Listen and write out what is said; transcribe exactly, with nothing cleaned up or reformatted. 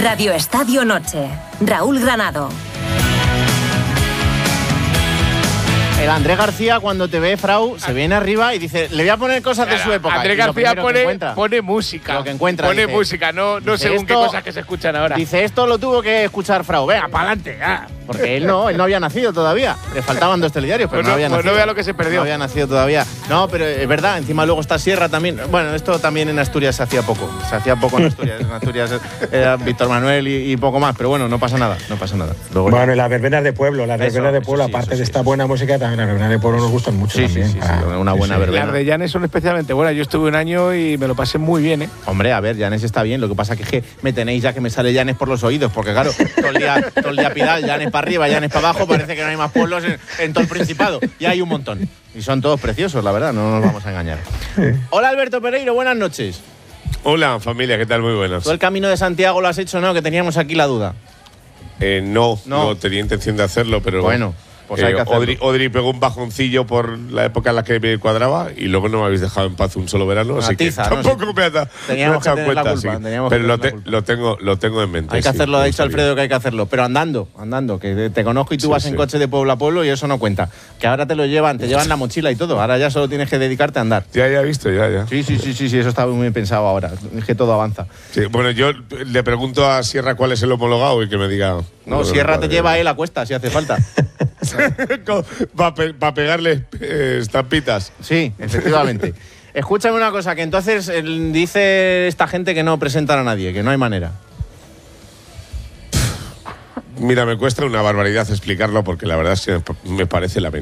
Radio Estadio Noche. Raúl Granado. El Andrés García, cuando te ve, Frau, se viene arriba y dice, le voy a poner cosas de su época. Andrés García pone, pone música. Lo que encuentra. Pone dice, música, no, no según esto, qué cosas que se escuchan ahora. Dice, esto lo tuvo que escuchar Frau. Venga, para adelante. Ah. Porque él no, él no había nacido todavía. Le faltaban dos telediarios, pero pues no, no había pues nacido. no vea lo que se perdió. No había nacido todavía. No, pero es verdad, encima luego está Sierra también. Bueno, esto también en Asturias se hacía poco. Se hacía poco en Asturias. En Asturias era Víctor Manuel y, y poco más. Pero bueno, no pasa nada, no pasa nada. Luego bueno, ya. y las verbenas de pueblo, las verbenas eso, de pueblo, sí, aparte sí, de esta sí, buena música, también las verbenas de pueblo nos gustan mucho sí, también. Sí, sí, sí, ah, una buena sí, verbena. Las de Llanes son especialmente buenas. Yo estuve un año y me lo pasé muy bien, ¿eh? Hombre, a ver, Llanes está bien. Lo que pasa es que me tenéis ya que me sale Llanes por los oídos. Porque claro, todo el día, todo el día Pidal, Llanes para arriba, Llanes para abajo. Parece que no hay más pueblos en, en todo el Principado. Y hay un montón. Y son todos preciosos, la verdad. No nos vamos a engañar. Hola, Alberto Pereiro. Buenas noches. Hola, familia. ¿Qué tal? Muy buenas. ¿Tú el Camino de Santiago lo has hecho, no? Que teníamos aquí la duda. Eh, no, no, no tenía intención de hacerlo, pero bueno. Pues hay eh, que hacerlo. Odri, Odri pegó un bajoncillo por la época en la que me cuadraba y luego no me habéis dejado en paz un solo verano, Una así tiza, que ¿no? tampoco Sí. me ha dado Teníamos no que he tener cuenta, la culpa, sí. teníamos que pero lo, tener te, la culpa. lo tengo lo tengo en mente. Hay que sí, hacerlo, ha dicho gustaría. Alfredo que hay que hacerlo, pero andando, andando, que te conozco y tú Sí, vas sí. en coche de pueblo a pueblo y eso no cuenta. Que ahora te lo llevan, te llevan la mochila y todo, ahora ya solo tienes que dedicarte a andar. Ya, ya he visto, ya, ya. Sí, sí, sí, sí, sí, eso está muy bien pensado ahora, es que todo avanza. Sí, bueno, yo le pregunto a Sierra cuál es el homologado y que me diga. No, Sierra te lleva él a cuesta si hace falta. Para pe pa pegarle eh, estampitas. Sí, efectivamente. Escúchame una cosa, que entonces el, dice esta gente que no presentan a nadie, que no hay manera. Mira, me cuesta una barbaridad explicarlo porque la verdad es que me parece lamentable.